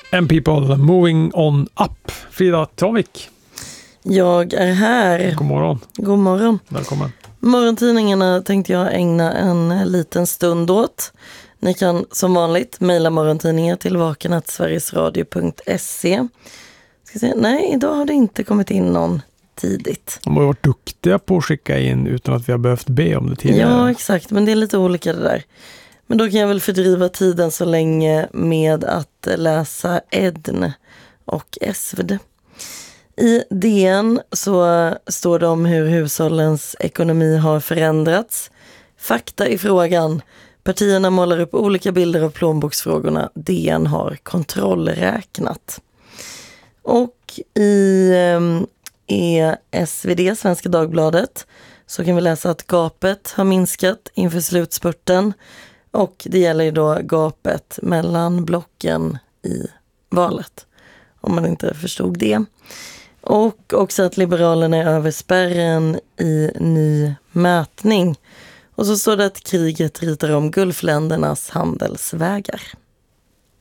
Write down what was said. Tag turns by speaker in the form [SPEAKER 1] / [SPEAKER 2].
[SPEAKER 1] And people moving on up. Frida Travik.
[SPEAKER 2] Jag är här.
[SPEAKER 1] God morgon.
[SPEAKER 2] God morgon.
[SPEAKER 1] Välkommen.
[SPEAKER 2] Morgontidningarna tänkte jag ägna en liten stund åt. Ni kan som vanligt mejla morgontidningar till vaken@sverigesradio.se. Nej, idag har det inte kommit in någon tidigt.
[SPEAKER 1] De har varit duktiga på att skicka in utan att vi har behövt be om det tidigare.
[SPEAKER 2] Ja, exakt. Men det är lite olika det där. Men då kan jag väl fördriva tiden så länge med att läsa Edn och Esved. I DN så står det om hur hushållens ekonomi har förändrats. Fakta i frågan. Partierna målar upp olika bilder av plånboksfrågorna. DN har kontrollräknat. Och i SvD, Svenska Dagbladet, så kan vi läsa att gapet har minskat inför slutspurten. Och det gäller ju då gapet mellan blocken i valet. Om man inte förstod det. Och också att Liberalerna är över spärren i ny mätning. Och så står det att kriget ritar om Gulfländernas handelsvägar.